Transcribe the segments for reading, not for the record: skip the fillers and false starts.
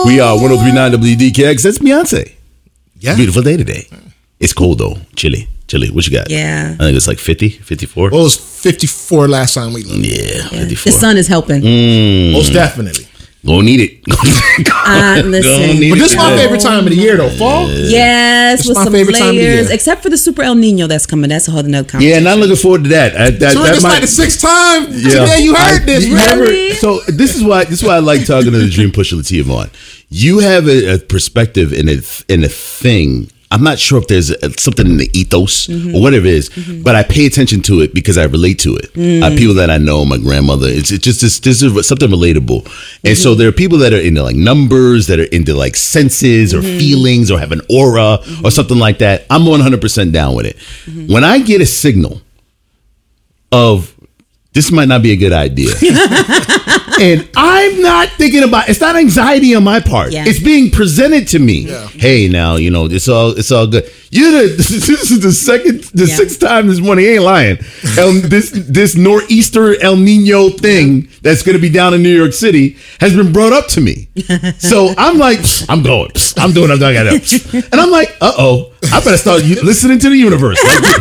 We are 103.9 WDKX. That's Beyonce. Yeah. Beautiful day today. It's cold though. Chilly. What you got? Yeah. I think it's like 50, 54. Well, it was 54 last time we looked. Yeah, 54. The sun is helping. Most definitely. Gonna need it. Listen. But this is my favorite time of the year, though. Fall? Yes, It's with my some favorite time of the layers. year. Except for the Super El Nino that's coming. That's a whole nother conversation. Yeah, not looking forward to that. It's like the sixth time today you heard this, Really? So this is why I like talking to the Dream Pusher Latia Vaughn. You have a perspective in a thing. I'm not sure if there's something in the ethos or whatever it is, but I pay attention to it because I relate to it. People that I know, my grandmother, it's just this is something relatable. And so there are people that are into like numbers, that are into like senses or feelings or have an aura or something like that. I'm 100% down with it. When I get a signal of this might not be a good idea. And I'm not thinking about it's not anxiety on my part. Yeah. It's being presented to me. Yeah. Hey, now, it's all good. This is the sixth time this morning. He ain't lying. This nor'easter El Nino thing that's going to be down in New York City has been brought up to me. So I'm like, I'm going. I'm doing what I got to. And I'm like, I better start listening to the universe.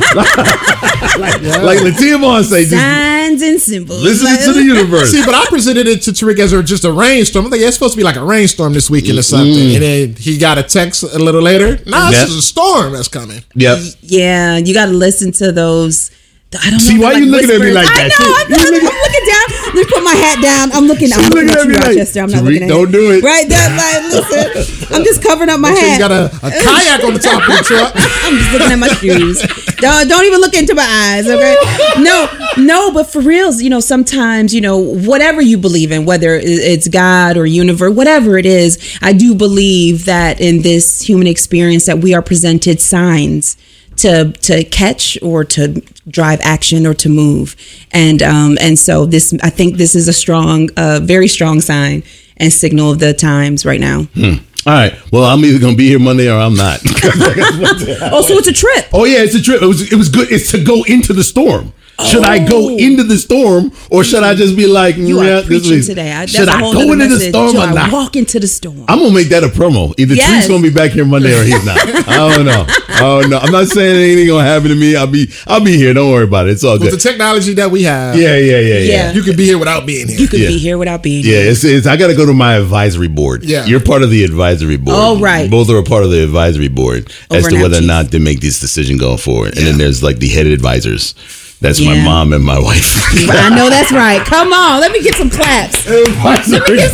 Like Latia Vaughn say, signs and symbols. Listen to the universe. See, but I presented it to Tariq as just a rainstorm. I'm like, it's supposed to be like a rainstorm this weekend or something. And then he got a text a little later. Nah, this is a storm that's coming. Yep. Yeah, you got to listen to those. I don't know. See, why you looking at me like I that? know. I'm looking down. Let me put my hat down. I'm looking at you, Rochester. I'm not looking at don't do it. Right? Listen, I'm just covering up my hat. You got a kayak on the top of the truck. I'm just looking at my shoes. Don't even look into my eyes, okay? No, but for reals, sometimes, whatever you believe in, whether it's God or universe, whatever it is, I do believe that in this human experience that we are presented signs to catch or to drive action or to move. And so I think this is a strong, very strong sign and signal of the times right now. All right. Well, I'm either going to be here Monday or I'm not. So it's a trip. Oh, yeah, it's a trip. It was good. It's to go into the storm. Should I go into the storm or should I just be like, you are preaching today. Should I go into the storm or not? Walk into the storm. I'm going to make that a promo. Either Tree's going to be back here Monday or he's not. I don't know. I'm not saying anything going to happen to me. I'll be here. Don't worry about it. It's all good. With the technology that we have. Yeah. You could be here without being here. You could be here without being here. Yeah, it's I got to go to my advisory board. Yeah. You're part of the advisory board. Oh, right. Both are a part of the advisory board as to whether or not they make this decision going forward. And then there's like the head advisors. That's my mom and my wife. I know that's right. Come on, let me get some claps. Come on. I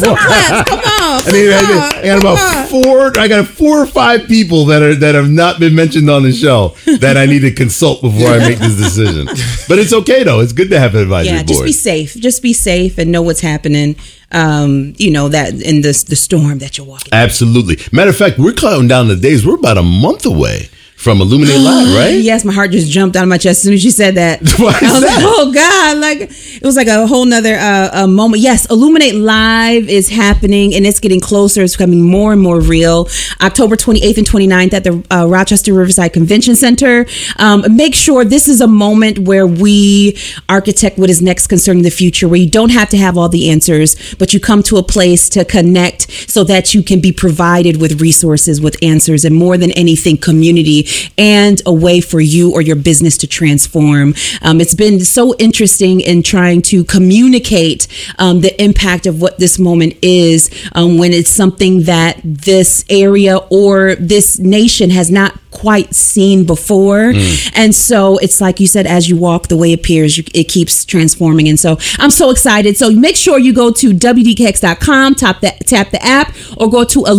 got 4 or 5 people that have not been mentioned on the show that I need to consult before I make this decision. But it's okay though. It's good to have an advisory board. Just be safe. Just be safe and know what's happening. That in the storm that you're walking. Absolutely. Matter of fact, we're counting down the days. We're about a month away from Illuminate Live, right? Yes, my heart just jumped out of my chest as soon as you said that. Why is that? Like, oh God, it was like a whole nother moment. Yes, Illuminate Live is happening and it's getting closer. It's becoming more and more real. October 28th and 29th at the Rochester Riverside Convention Center. Make sure this is a moment where we architect what is next concerning the future, where you don't have to have all the answers, but you come to a place to connect so that you can be provided with resources, with answers, and more than anything, community and a way for you or your business to transform. It's been so interesting in trying to communicate the impact of what this moment is when it's something that this area or this nation has not quite seen before. And so it's like you said, as you walk, the way it appears, it keeps transforming. And so I'm so excited. So make sure you go to WDKX.com, tap the app, or go to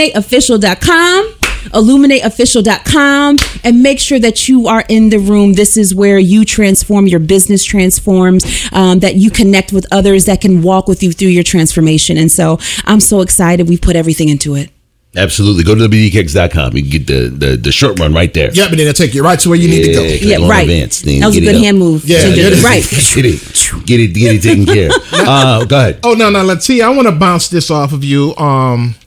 illuminateofficial.com, and make sure that you are in the room. This is where you transform, your business transforms, that you connect with others that can walk with you through your transformation. And so I'm so excited. We put everything into it. Absolutely. Go to WDKX.com. You can get the short run right there. Yep, and then it'll take you right to where you need to go. Yeah, right. That was a good hand move. Yeah, right. Get it taken care of. Go ahead. Oh, no, Latia, I want to bounce this off of you.